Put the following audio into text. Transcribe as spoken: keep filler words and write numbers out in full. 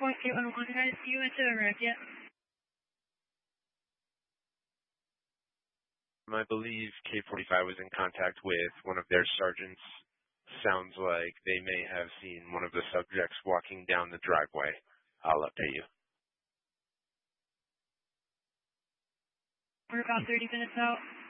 four eight one one, guys. Do you want to arrive yet? I believe K forty-five was in contact with one of their sergeants. Sounds like they may have seen one of the subjects walking down the driveway. I'll update you. We're about thirty minutes out.